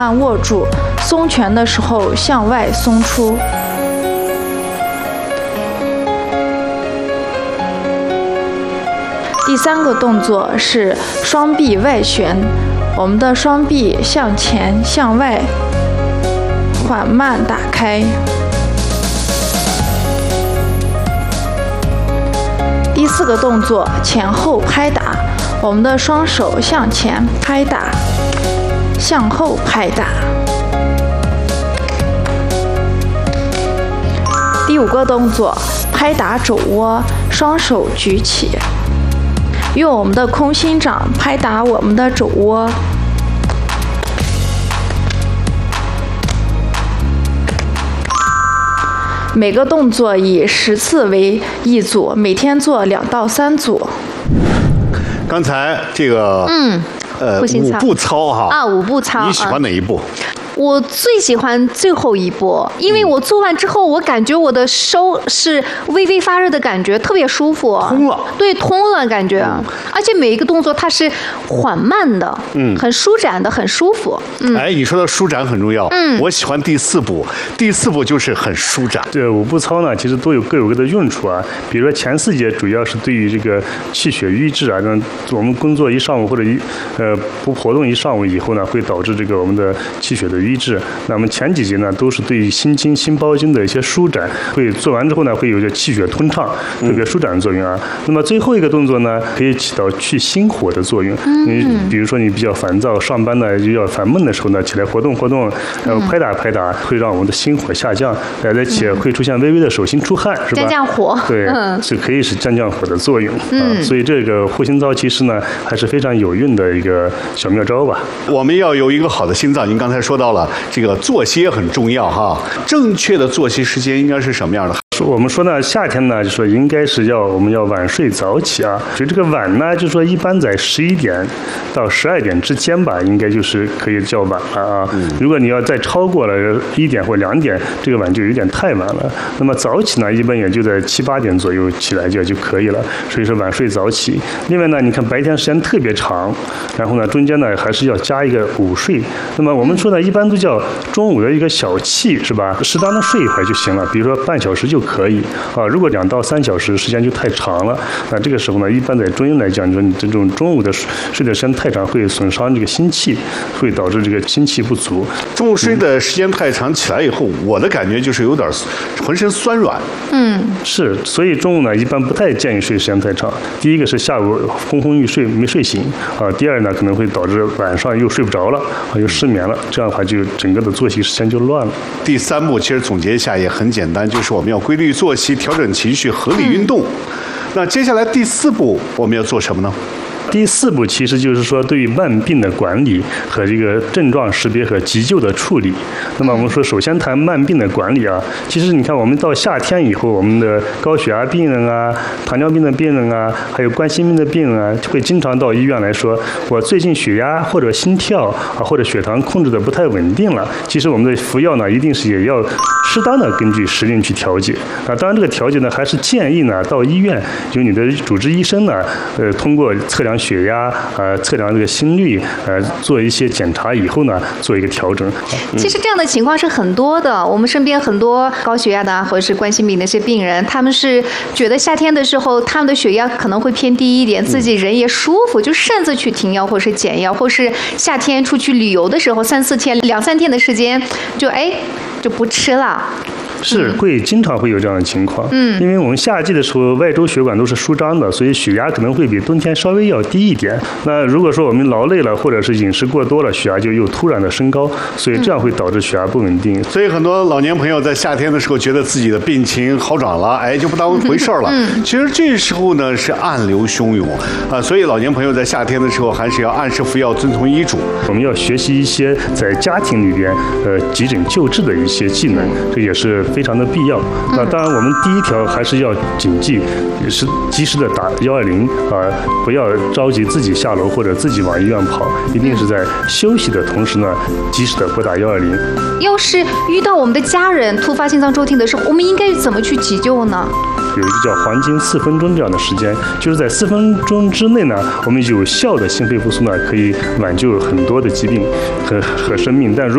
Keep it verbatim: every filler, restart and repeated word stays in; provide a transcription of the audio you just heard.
按握住，松拳的时候向外松出。第三个动作是双臂外旋，我们的双臂向前向外缓慢打开。第四个动作前后拍打，我们的双手向前拍打，向后拍打。第五个动作拍打肘窝，双手举起，用我们的空心掌拍打我们的肘窝。每个动作以十次为一组，每天做两到三组。 刚才这个， 嗯， 呃，五步操哈啊，五步操， 你喜欢哪一步？ 我最喜欢最后一步，因为我做完之后，我感觉我的手是微微发热的感觉，特别舒服。 通了， 对，通了感觉，嗯、而且每一个动作它是缓慢的，嗯，很舒展的，很舒服。嗯， 哎，你说的舒展很重要。嗯，我喜欢第四步，第四步就是很舒展。 这五步操呢，其实都有各有各的用处啊。比如说前四节主要是对于这个气血瘀滞啊，让我们工作一上午或者一呃不活动一上午以后呢，会导致这个我们的气血的瘀滞。那么前几节呢，都是对于心经、心包经的一些舒展，会做完之后呢，会有一些气血通畅这个舒展的作用啊。嗯、那么最后一个动作呢，可以起到去心火的作用。嗯、你比如说你比较烦躁，上班呢又要烦闷的时候呢，起来活动活动，然后拍打拍打，会让我们的心火下降，而且会出现微微的手心出汗，是吧？ 降降火。 对，嗯、是可以是降降火的作用。嗯、啊，所以这个护心操其实呢，还是非常有用的一个小妙招吧。 我们要有一个好的心脏，您刚才说到了这个作息也很重要哈。正确的作息时间应该是什么样的？ 我们说呢，夏天呢，就说应该是要我们要晚睡早起啊。所以这个晚呢，就说一般在十一点到十二点之间吧，应该就是可以叫晚了啊。嗯、如果你要再超过了一点或两点，这个晚就有点太晚了。那么早起呢，一般也就在七八点左右起来就就可以了。所以说晚睡早起。另外呢，你看白天时间特别长，然后呢中间呢还是要加一个午睡。那么我们说呢，一般都叫中午的一个小憩，是吧？适当的睡一会儿就行了，比如说半小时就可以啊。如果两到三小时时间就太长了，那这个时候呢，一般在中医来讲，你说你这种中午的睡的时间太长，会损伤这个心气，会导致这个心气不足。 中午睡的时间太长，起来以后，我的感觉就是有点浑身酸软。 嗯， 是，所以中午呢，一般不太建议睡时间太长。第一个是下午昏昏欲睡没睡醒啊，第二呢可能会导致晚上又睡不着了啊，又失眠了，这样的话就整个的作息时间就乱了。 第三步其实总结一下也很简单，就是我们要规律作息，调整情绪，合理运动。那接下来第四步我们要做什么呢？ 第四步其实就是说对于慢病的管理和这个症状识别和急救的处理。那么我们说，首先谈慢病的管理啊，其实你看我们到夏天以后，我们的高血压病人啊、糖尿病的病人啊，还有冠心病的病人啊，会经常到医院来说，我最近血压或者心跳啊或者血糖控制的不太稳定了。其实我们的服药呢，一定是也要适当的根据时令去调节啊。当然这个调节呢，还是建议呢到医院由你的主治医生呢，呃，通过测量血压，呃，测量这个心率，呃，做一些检查以后呢，做一个调整。 嗯、其实这样的情况是很多的，我们身边很多高血压的或者是冠心病的一些病人，他们是觉得夏天的时候，他们的血压可能会偏低一点，自己人也舒服，就擅自去停药或是减药，或是夏天出去旅游的时候，三四天、两三天的时间，就哎就不吃了。 是会经常会有这样的情况，嗯，因为我们夏季的时候外周血管都是舒张的，所以血压可能会比冬天稍微要低一点。那如果说我们劳累了，或者是饮食过多了，血压就又突然的升高，所以这样会导致血压不稳定。 所以很多老年朋友在夏天的时候觉得自己的病情好转了，哎，就不当回事了。嗯，其实这时候呢是暗流汹涌啊，所以老年朋友在夏天的时候还是要按时服药，遵从医嘱。 我们要学习一些在家庭里边呃急诊救治的一些技能，这也是非常的必要。那当然，我们第一条还是要谨记，是及时的打幺二零啊，不要着急自己下楼或者自己往医院跑，一定是在休息的同时呢，及时的拨打幺二零。 要是遇到我们的家人突发心脏骤停的时候，我们应该怎么去急救呢？ 有一个叫黄金四分钟这样的时间，就是在四分钟之内呢，我们有效的心肺复苏呢，可以挽救很多的疾病和和生命。但如